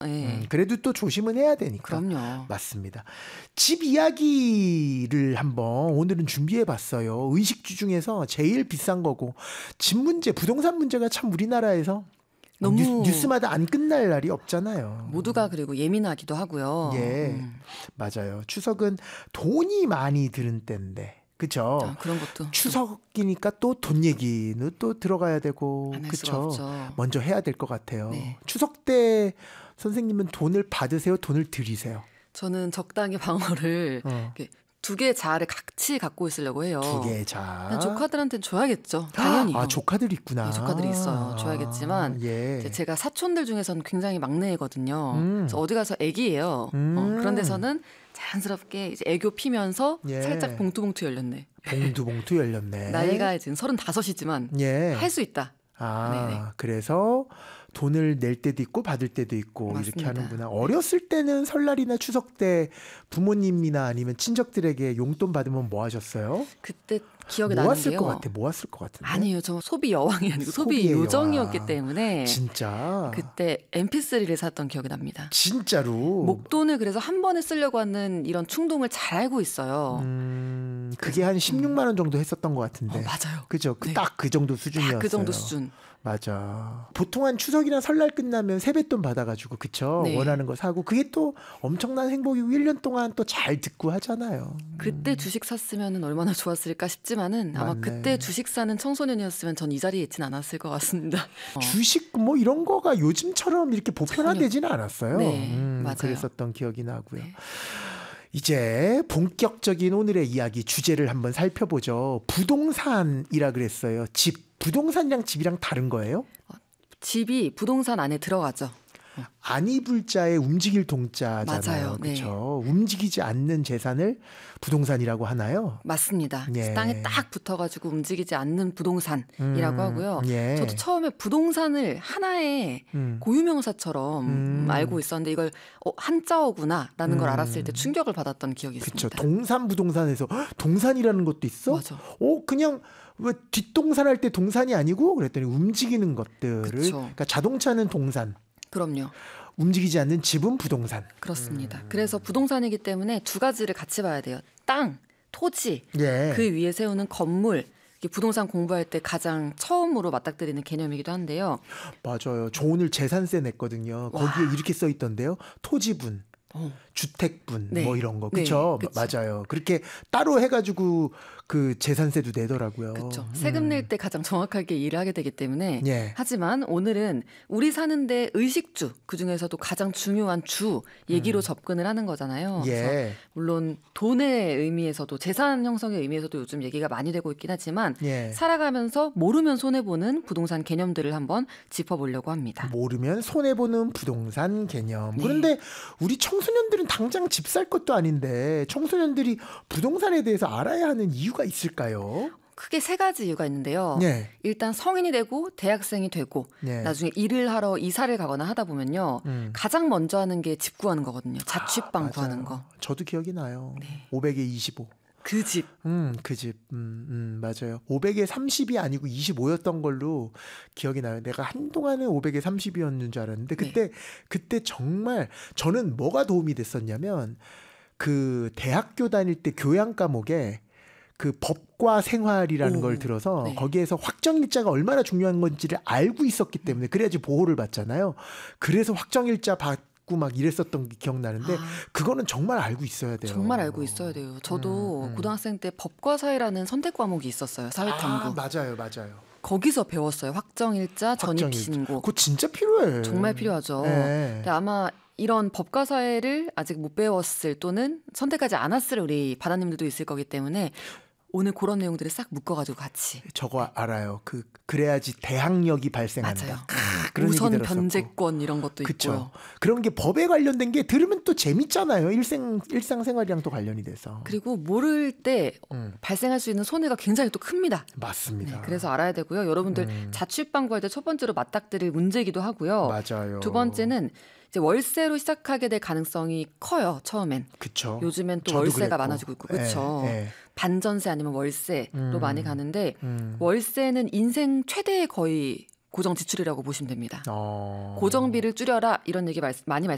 네. 그래도 또 조심은 해야 되니까. 그럼요. 맞습니다. 집 이야기를 한번 오늘은 준비해봤어요. 의식주 중에서 제일 비싼 거고 집 문제, 부동산 문제가 참 우리나라에서 너무 뉴스마다 안 끝날 날이 없잖아요. 모두가 그리고 예민하기도 하고요. 예, 맞아요. 추석은 돈이 많이 드는 때인데. 그렇죠. 그런 것도 추석이니까 또 돈 얘기는 또 들어가야 되고 그렇죠. 먼저 해야 될 것 같아요. 네. 추석 때 선생님은 돈을 받으세요? 돈을 드리세요? 저는 적당히 방어를 2개의 자아를 같이 갖고 있으려고 해요. 2개의 자아. 조카들한테는 줘야겠죠. 당연히. 조카들이 있구나. 네, 조카들이 있어요. 줘야겠지만 예. 제가 사촌들 중에서는 굉장히 막내거든요. 그래서 어디 가서 애기예요. 그런 데서는 자연스럽게 이제 애교 피면서 살짝 봉투 열렸네. 봉투 열렸네. 나이가 지금 35이지만 할 수 있다. 네네. 그래서 돈을 낼 때도 있고 받을 때도 있고 맞습니다. 이렇게 하는구나. 어렸을 때는 설날이나 추석 때 부모님이나 아니면 친척들에게 용돈 받으면 뭐 하셨어요? 그때 기억에 나는 게요. 모았을 것 같은데. 아니에요. 저 소비 여왕이 아니고 소비 요정이었기 때문에. 진짜. 그때 MP3를 샀던 기억이 납니다. 진짜로. 목돈을 그래서 한 번에 쓰려고 하는 이런 충동을 잘 알고 있어요. 그게 한 16만 원 정도 했었던 것 같은데. 맞아요. 그죠? 네. 딱 그 정도 수준이었어요. 그 정도 수준. 맞아. 보통 한 추석이나 설날 끝나면 세뱃돈 받아가지고 그쵸? 네. 원하는 거 사고 그게 또 엄청난 행복이고 1년 동안 또 잘 듣고 하잖아요. 그때 주식 샀으면 얼마나 좋았을까 싶지만은 아마 맞네. 그때 주식 사는 청소년이었으면 전 이 자리에 있진 않았을 것 같습니다. 주식 뭐 이런 거가 요즘처럼 이렇게 보편화되지는 않았어요. 네, 맞아요. 그랬었던 기억이 나고요. 네. 이제 본격적인 오늘의 이야기 주제를 한번 살펴보죠. 부동산이라 그랬어요. 부동산이랑 집이랑 다른 거예요? 집이 부동산 안에 들어가죠. 안이불자에 움직일 동자잖아요. 맞아요. 그렇죠. 네. 움직이지 않는 재산을 부동산이라고 하나요? 맞습니다. 예. 땅에 딱 붙어가지고 움직이지 않는 부동산이라고 하고요. 예. 저도 처음에 부동산을 하나의 고유명사처럼 알고 있었는데 이걸 한자어구나라는 걸 알았을 때 충격을 받았던 기억이 있습니다. 그렇죠. 동산 부동산에서 동산이라는 것도 있어? 맞아. 그냥 왜 뒷동산 할 때 동산이 아니고 그랬더니 움직이는 것들을 그쵸. 그러니까 자동차는 동산. 그럼요. 움직이지 않는 집은 부동산. 그렇습니다. 그래서 부동산이기 때문에 2가지를 같이 봐야 돼요. 땅, 토지, 예. 그 위에 세우는 건물. 이게 부동산 공부할 때 가장 처음으로 맞닥뜨리는 개념이기도 한데요. 맞아요. 저 오늘 재산세 냈거든요. 거기에 이렇게 써 있던데요. 토지분. 주택분 네. 뭐 이런 거 그렇죠? 네, 맞아요. 그렇게 따로 해가지고 그 재산세도 내더라고요. 그렇죠. 세금 낼 때 가장 정확하게 일을 하게 되기 때문에. 예. 하지만 오늘은 우리 사는데 의식주 그중에서도 가장 중요한 주 얘기로 접근을 하는 거잖아요. 예. 그래서 물론 돈의 의미에서도 재산 형성의 의미에서도 요즘 얘기가 많이 되고 있긴 하지만 예. 살아가면서 모르면 손해보는 부동산 개념들을 한번 짚어보려고 합니다. 모르면 손해보는 부동산 개념. 네. 그런데 우리 청소년들은 당장 집 살 것도 아닌데 청소년들이 부동산에 대해서 알아야 하는 이유가 있을까요? 크게 3가지 이유가 있는데요. 네. 일단 성인이 되고 대학생이 되고 네. 나중에 일을 하러 이사를 가거나 하다 보면요. 가장 먼저 하는 게 집 구하는 거거든요. 자취방 구하는 거. 저도 기억이 나요. 네. 500에 25. 그 집. 그 집. 맞아요. 500에 30이 아니고 25였던 걸로 기억이 나요. 내가 한동안은 500에 30이었는 줄 알았는데 그때 정말 저는 뭐가 도움이 됐었냐면 그 대학교 다닐 때 교양 과목에 그 법과 생활이라는 걸 들어서 네. 거기에서 확정일자가 얼마나 중요한 건지를 알고 있었기 때문에 그래야지 보호를 받잖아요. 그래서 확정일자 받고 막 이랬었던 게 기억나는데 그거는 정말 알고 있어야 돼요. 정말 알고 있어야 돼요. 저도 고등학생 때 법과 사회라는 선택 과목이 있었어요. 사회탐구. 맞아요. 거기서 배웠어요. 확정일자, 전입신고. 그거 진짜 필요해. 정말 필요하죠. 네. 근데 아마 이런 법과 사회를 아직 못 배웠을 또는 선택하지 않았을 우리 바다님들도 있을 거기 때문에 오늘 그런 내용들을 싹 묶어가지고 같이. 저거 알아요. 그래야지 대학력이 발생한다. 맞아요. 그런 우선 얘기 들었었고. 변제권 이런 것도 그쵸. 있고요. 그런 게 법에 관련된 게 들으면 또 재밌잖아요. 일상생활이랑 또 관련이 돼서. 그리고 모를 때 발생할 수 있는 손해가 굉장히 또 큽니다. 맞습니다. 네, 그래서 알아야 되고요. 여러분들 자취방 구할 때 첫 번째로 맞닥뜨릴 문제이기도 하고요. 맞아요. 2번째는 이제 월세로 시작하게 될 가능성이 커요. 처음엔. 그쵸. 요즘엔 또 저도 월세가 그랬고. 많아지고 있고 그렇죠. 예. 반전세 아니면 월세로 많이 가는데 월세는 인생 최대의 거의 고정 지출이라고 보시면 됩니다. 고정비를 줄여라 이런 얘기 많이